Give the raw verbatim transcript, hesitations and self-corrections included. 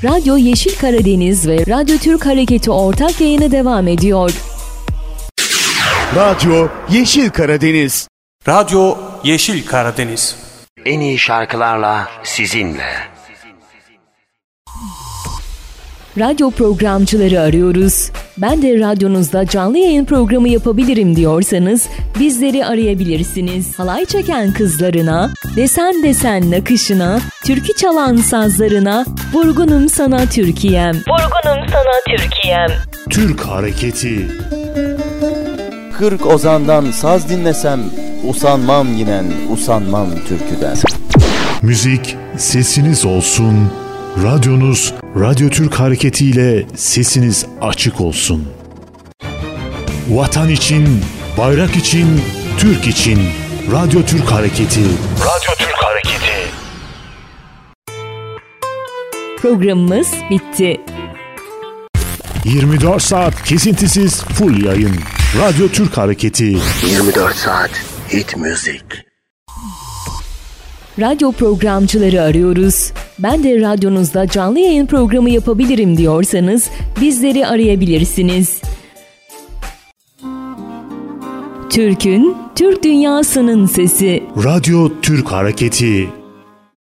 Radyo Yeşil Karadeniz ve Radyo Türk Hareketi ortak yayını devam ediyor. Radyo Yeşil Karadeniz. Radyo Yeşil Karadeniz. En iyi şarkılarla sizinle. Radyo programcıları arıyoruz. Ben de radyonuzda canlı yayın programı yapabilirim diyorsanız bizleri arayabilirsiniz. Halay çeken kızlarına, desen desen nakışına, türkü çalan sazlarına, vurgunum sana Türkiye'm. Vurgunum sana Türkiye'm. Türk Hareketi. Kırk ozandan saz dinlesem, usanmam yinen, usanmam türküden. Müzik sesiniz olsun. Radyonuz Radyo Türk Hareketi ile sesiniz açık olsun. Vatan için, bayrak için, Türk için. Radyo Türk Hareketi. Radyo Türk Hareketi. Programımız bitti. yirmi dört saat kesintisiz full yayın. Radyo Türk Hareketi. yirmi dört saat hit müzik. Radyo programcıları arıyoruz. Ben de radyonuzda canlı yayın programı yapabilirim diyorsanız bizleri arayabilirsiniz. Türk'ün, Türk dünyasının sesi. Radyo Türk Hareketi.